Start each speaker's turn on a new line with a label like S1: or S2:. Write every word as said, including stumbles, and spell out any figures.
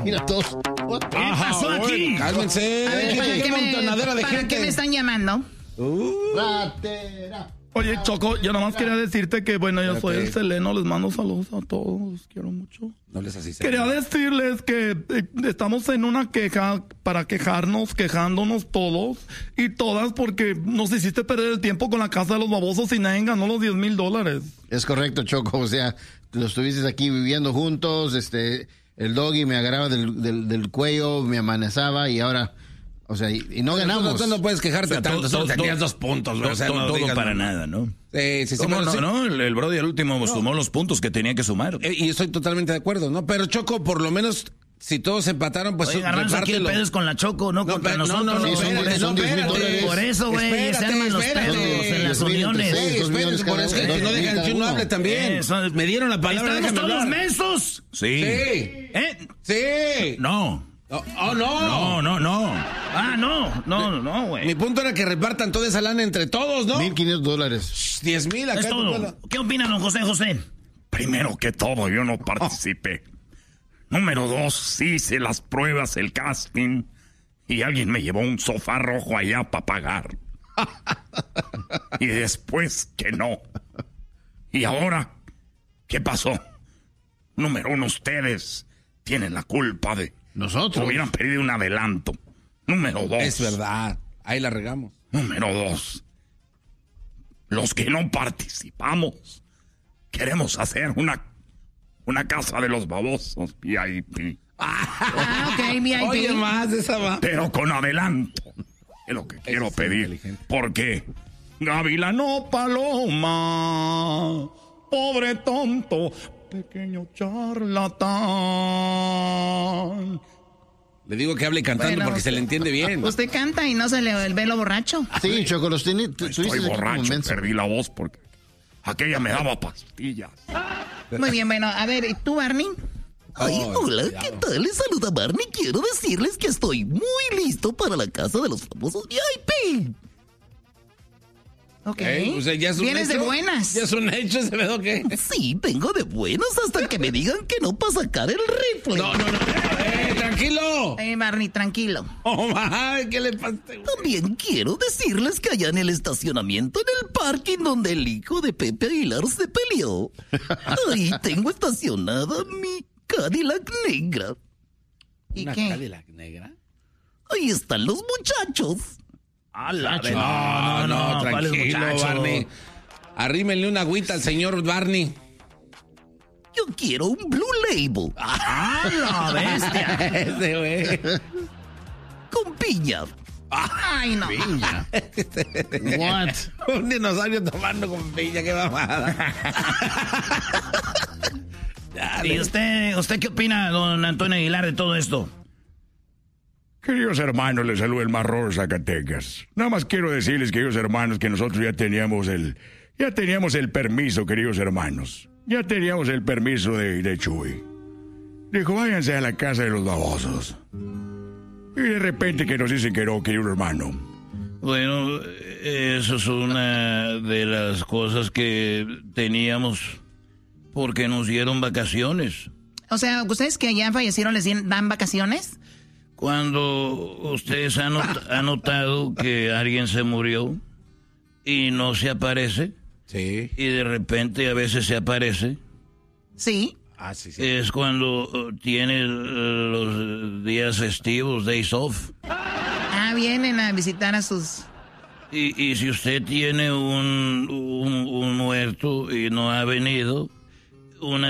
S1: Mira todos.
S2: ¿Qué pasó aquí?
S3: Cálmense.
S4: A ver, ¿para, qué me,
S3: de
S4: ¿para
S3: gente.
S4: qué me están llamando?
S1: Uh. Ratera.
S2: Oye, Choco, yo nomás quería decirte que, bueno, yo soy
S3: Okay.
S2: el Seleno, les mando saludos a todos, los quiero mucho.
S3: No les así.
S2: Quería decirles que eh, estamos en una queja para quejarnos, quejándonos todos y todas porque nos hiciste perder el tiempo con la casa de los babosos y nadie ganó los diez mil dólares.
S1: Es correcto, Choco, o sea, los estuviste aquí viviendo juntos, este, el doggy me agarraba del, del, del cuello, me amanezaba y ahora... O sea, y, y no ganamos.
S3: Tú, tú no puedes quejarte
S2: O sea,
S3: tanto,
S2: todo-
S3: solo
S2: todo-
S3: tenías
S2: todo-
S3: dos puntos. güey,
S2: Todo,
S3: o sea,
S2: todo-
S3: no
S2: todo
S3: digas
S2: para
S3: nada.
S2: nada, ¿no?
S3: Sí, sí, sí.
S2: ¿Cómo
S3: pero
S2: no,
S3: sí.
S2: no? El, el Brody al último sumó los puntos que tenía que sumar.
S3: Eh, Y estoy totalmente de acuerdo, ¿no? Pero Choco, por lo menos, si todos empataron, pues
S4: Oye, Garbanzo, aquí el
S3: repártelo.
S4: pedo es con la Choco, no,
S3: No,
S4: contra
S3: pero- no,
S4: nosotros.
S3: no, no,
S1: Sí, son-
S3: espérate,
S1: son
S3: no,
S1: diez mil
S3: espérate.
S1: dólares.
S4: Por eso, güey, se
S3: Espérate,
S4: arman los
S3: espérate.
S4: pedos en las
S1: Dos mil entre
S4: uniones.
S1: seis,
S3: Sí,
S1: dos millones
S3: espérate, por
S1: cada
S3: eso
S1: uno,
S3: que no
S1: dos mil
S3: dejan que
S1: cada
S3: uno
S1: uno.
S3: hable también.
S4: Eh, son-
S3: Me dieron la palabra,
S4: ¿Estamos
S3: déjame
S4: todos
S3: hablar.
S4: mensos?
S2: Sí.
S3: Sí,
S4: ¿Eh?
S3: sí.
S2: No.
S3: Oh, oh, no.
S2: No, no, no.
S4: Ah, no, no, no, güey.
S3: Mi punto era que repartan toda esa lana entre todos, ¿no?
S1: mil quinientos dólares.
S3: Diez mil acá.
S4: Es todo. ¿Qué opina don José José?
S2: Primero que todo, yo no participé. Número dos, sí hice las pruebas, el casting, y alguien me llevó un sofá rojo allá para pagar. Y después que no. Y ahora, ¿qué pasó? Número uno, ustedes tienen la culpa de...
S1: Nosotros.
S2: Hubieran pedido un adelanto. Número dos.
S3: Es verdad. Ahí la regamos.
S2: Número dos. Los que no participamos queremos hacer una, una casa de los babosos V I P.
S4: Ah, ok, V I P.
S3: Oye, más de esa va.
S2: Pero con adelanto. Es lo que quiero
S3: es
S2: pedir.
S3: inteligente.
S2: Porque Gavilano Paloma, pobre tonto, pequeño charlatán.
S3: Le digo que hable cantando
S4: Bueno,
S3: porque se le entiende bien.
S4: Usted canta y no se le ve lo borracho.
S1: Sí, Choco, los tiene... tú- tú
S2: Estoy
S1: dices aquí como
S2: borracho,
S1: menso.
S2: perdí la voz porque aquella me daba pastillas.
S4: Muy bien, bueno, a ver, ¿y tú, Barney?
S5: Ay,
S3: Oh,
S5: hola,
S3: ya.
S5: ¿qué tal? Les saluda Barney. Quiero decirles que estoy muy listo para la casa de los famosos V I P.
S4: Ok.
S3: ¿Eh? O sea, ya es un
S4: Vienes de
S3: hecho.
S4: buenas.
S3: Ya es un hecho ese pedo que.
S5: Sí, vengo de buenos hasta que me digan que no para sacar el rifle.
S3: No, no, no. Eh, tranquilo.
S4: Eh, Barney, tranquilo.
S3: Oh, my, ¿qué le pasa?
S5: También quiero decirles que allá en el estacionamiento, en el parking donde el hijo de Pepe Aguilar se peleó, ahí tengo estacionada mi Cadillac negra.
S4: ¿Y
S3: ¿Una
S4: qué?
S3: Cadillac negra?
S5: Ahí están los muchachos.
S4: A la ch-
S3: No, no, no,
S4: ¿cuáles
S3: tranquilo,
S4: muchachos?
S3: Barney. Arrímenle una agüita al señor Barney.
S5: Yo quiero un Blue Label
S4: ¡Ah, la bestia!
S3: Ese güey.
S5: con piña.
S4: ¡Ay, no!
S1: What?
S3: Un dinosaurio tomando con piña, qué mamada.
S4: ¿Y usted, usted qué opina, don Antonio Aguilar, de todo esto?
S2: Queridos hermanos, les saluda el Marrón Zacatecas. Nada más quiero decirles, queridos hermanos, que nosotros ya teníamos el, ya teníamos el permiso, queridos hermanos. Ya teníamos el permiso de, de Chuy. Dijo, váyanse a la casa de los babosos. Y de repente que nos dicen que no, querido hermano.
S4: Bueno, eso es una de las cosas que teníamos porque nos dieron vacaciones.
S6: O sea, ¿ustedes que ya fallecieron les dien- dan vacaciones?
S4: Cuando ustedes han, not- han notado que alguien se murió y no se aparece,
S3: Sí.
S4: y de repente a veces se aparece,
S6: Sí.
S3: Ah, sí, sí.
S4: es cuando uh, tiene uh, los días festivos, days off.
S6: Ah, vienen a visitar a sus...
S4: Y, y si usted tiene un, un, un muerto y no ha venido, una